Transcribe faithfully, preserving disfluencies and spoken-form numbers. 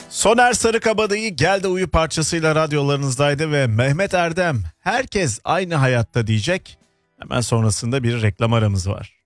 Soner Sarıkabadayı Gel de Uyu parçasıyla radyolarınızdaydı ve Mehmet Erdem herkes aynı hayatta diyecek. Hemen sonrasında bir reklam aramız var.